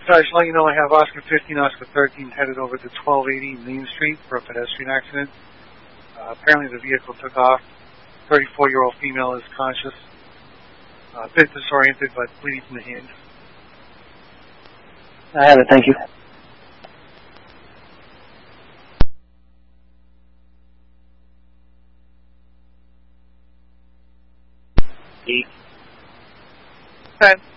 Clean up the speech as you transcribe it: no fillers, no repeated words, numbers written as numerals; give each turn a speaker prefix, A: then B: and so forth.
A: Guys, let you know I have Oscar 15, Oscar 13 headed over to 1280 Main Street for a pedestrian accident. Apparently the vehicle took off. 34-year-old female is conscious. A bit disoriented, but bleeding from the hand.
B: I have it, thank you.
C: Okay.